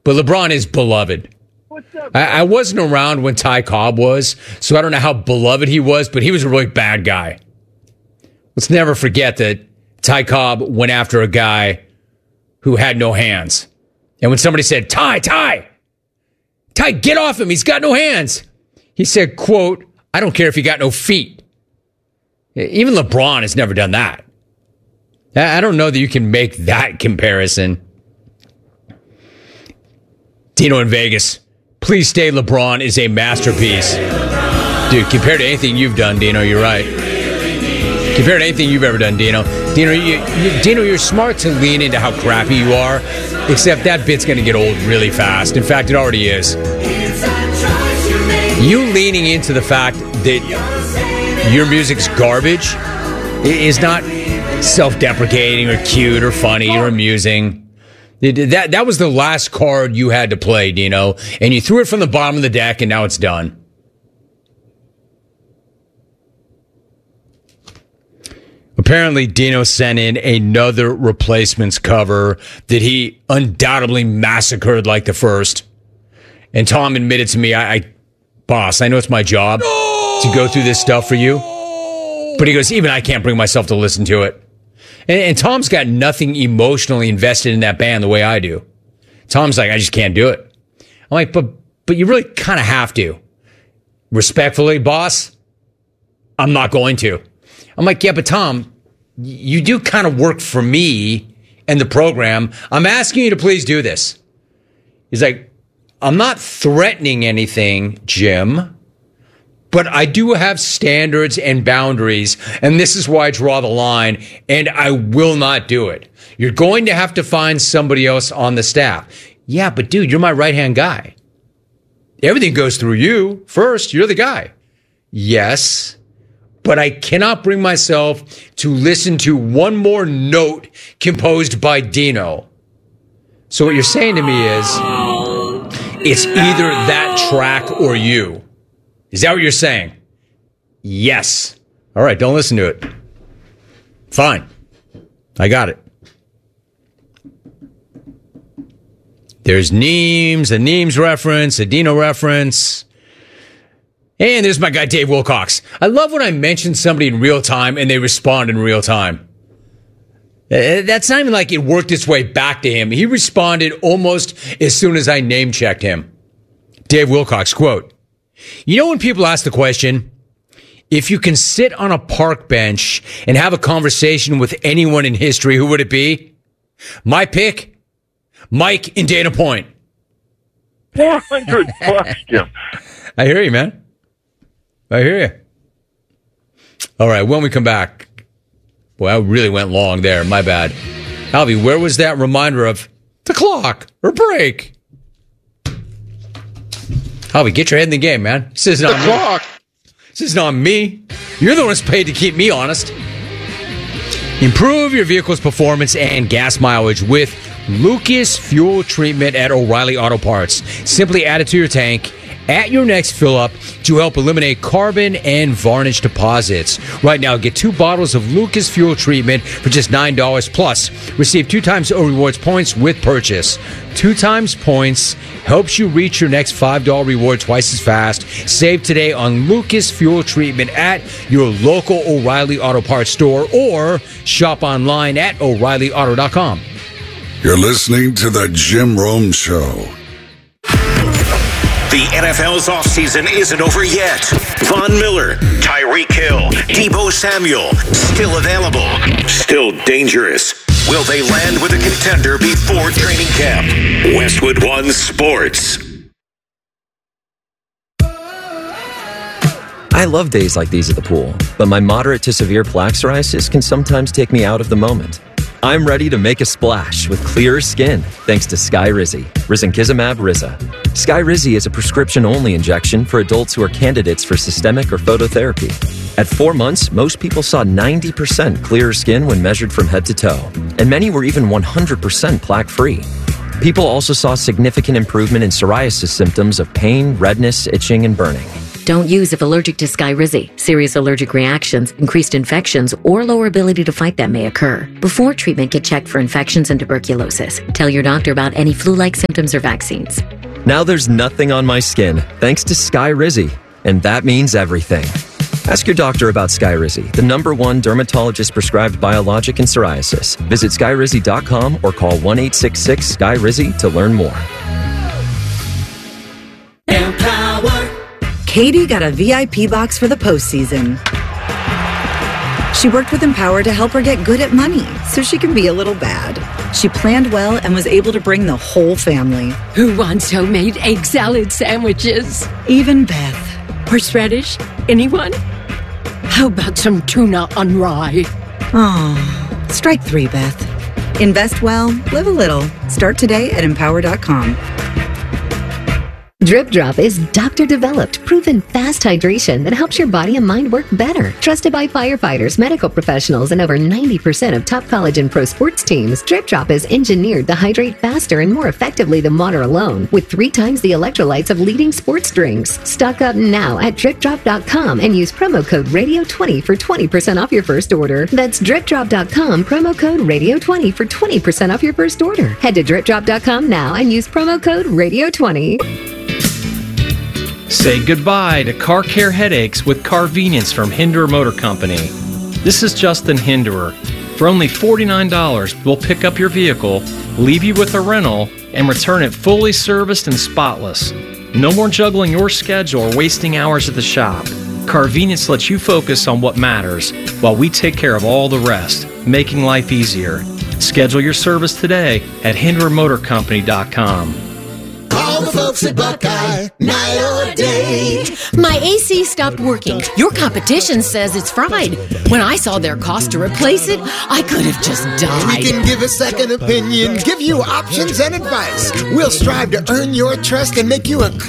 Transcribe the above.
But LeBron is beloved. I wasn't around when Ty Cobb was, so I don't know how beloved he was, but he was a really bad guy. Let's never forget that Ty Cobb went after a guy who had no hands. And when somebody said, Ty, get off him. He's got no hands. He said, quote, I don't care if you got no feet. Even LeBron has never done that. I don't know that you can make that comparison. Dino in Vegas, Please Stay LeBron is a masterpiece. Dude, compared to anything you've done, Dino, you're right. Compared to anything you've ever done, Dino. Dino, you're smart to lean into how crappy you are, except that bit's going to get old really fast. In fact, it already is. You leaning into the fact that your music's garbage is not self-deprecating or cute or funny or amusing. That was the last card you had to play, Dino, and you threw it from the bottom of the deck, and now it's done. Apparently, Dino sent in another Replacements cover that he undoubtedly massacred like the first. And Tom admitted to me, boss, I know it's my job to go through this stuff for you. But he goes, even I can't bring myself to listen to it. And Tom's got nothing emotionally invested in that band the way I do. Tom's like, I just can't do it. I'm like, but you really kind of have to. Respectfully, boss, I'm not going to. I'm like, yeah, but Tom, you do kind of work for me and the program. I'm asking you to please do this. He's like, I'm not threatening anything, Jim. But I do have standards and boundaries, and this is why I draw the line, and I will not do it. You're going to have to find somebody else on the staff. Yeah, but dude, you're my right-hand guy. Everything goes through you first. You're the guy. Yes, but I cannot bring myself to listen to one more note composed by Dino. So what you're saying to me is, it's either that track or you. Is that what you're saying? Yes. All right, don't listen to it. Fine. I got it. There's Neems, a Neems reference, a Dino reference. And there's my guy Dave Wilcox. I love when I mention somebody in real time and they respond in real time. That's not even like it worked its way back to him. He responded almost as soon as I name-checked him. Dave Wilcox, quote, you know when people ask the question, if you can sit on a park bench and have a conversation with anyone in history, who would it be? My pick, Mike in Dana Point. 400 bucks, Jim. I hear you, man. I hear you. All right, when we come back. Boy, I really went long there. My bad. Alvy, where was that reminder of the clock or break? Alvy, get your head in the game, man. This isn't on me. This isn't on me. You're the one who's paid to keep me honest. Improve your vehicle's performance and gas mileage with Lucas Fuel Treatment at O'Reilly Auto Parts. Simply add it to your tank at your next fill-up to help eliminate carbon and varnish deposits. Right now, get 2 bottles of Lucas Fuel Treatment for just $9 plus. Receive 2 times O Rewards points with purchase. 2 times points helps you reach your next $5 reward twice as fast. Save today on Lucas Fuel Treatment at your local O'Reilly Auto Parts store or shop online at O'ReillyAuto.com. You're listening to The Jim Rome Show. The NFL's offseason isn't over yet. Von Miller, Tyreek Hill, Deebo Samuel, still available, still dangerous. Will they land with a contender before training camp? Westwood One Sports. I love days like these at the pool, but my moderate to severe plaque psoriasis can sometimes take me out of the moment. I'm ready to make a splash with clearer skin thanks to Skyrizi, Risankizumab Riza. Skyrizi is a prescription-only injection for adults who are candidates for systemic or phototherapy. At 4 months, most people saw 90% clearer skin when measured from head to toe, and many were even 100% plaque-free. People also saw significant improvement in psoriasis symptoms of pain, redness, itching, and burning. Don't use if allergic to Skyrizi. Serious allergic reactions, increased infections, or lower ability to fight them may occur. Before treatment, get checked for infections and tuberculosis. Tell your doctor about any flu-like symptoms or vaccines. Now there's nothing on my skin thanks to Skyrizi, and that means everything. Ask your doctor about Skyrizi, the #1 dermatologist-prescribed biologic in psoriasis. Visit Skyrizi.com or call 1-866-SKY-RIZZI to learn more. Empower. Katie got a VIP box for the postseason. She worked with Empower to help her get good at money so she can be a little bad. She planned well and was able to bring the whole family. Who wants homemade egg salad sandwiches? Even Beth. Horseradish? Anyone? How about some tuna on rye? Oh, strike 3, Beth. Invest well, live a little. Start today at Empower.com. Drip Drop is doctor-developed, proven fast hydration that helps your body and mind work better. Trusted by firefighters, medical professionals, and over 90% of top college and pro sports teams, Drip Drop is engineered to hydrate faster and more effectively than water alone, with 3 times the electrolytes of leading sports drinks. Stock up now at DripDrop.com and use promo code Radio20 for 20% off your first order. That's DripDrop.com, promo code Radio20 for 20% off your first order. Head to DripDrop.com now and use promo code Radio20. Say goodbye to car care headaches with Carvenience from Hinderer Motor Company. This is Justin Hinderer. For only $49, we'll pick up your vehicle, leave you with a rental, and return it fully serviced and spotless. No more juggling your schedule or wasting hours at the shop. Carvenience lets you focus on what matters while we take care of all the rest, making life easier. Schedule your service today at HindererMotorCompany.com. Call the folks at Buckeye, night or day. My AC stopped working. Your competition says it's fried. When I saw their cost to replace it, I could have just died. We can give a second opinion, give you options and advice. We'll strive to earn your trust and make you a